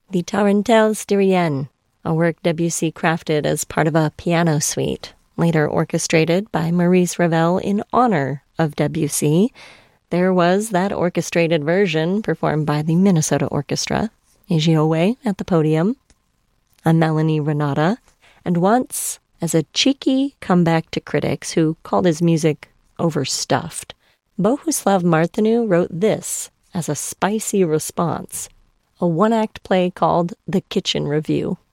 the Tarentelle Styrienne, a work Debussy crafted as part of a piano suite, later orchestrated by Maurice Ravel in honor of Debussy. There was that orchestrated version performed by the Minnesota Orchestra, Agiowe at the podium, a Melanie Renata, and once as a cheeky comeback to critics who called his music overstuffed, Bohuslav Martinu wrote this as a spicy response, a one-act play called The Kitchen Review.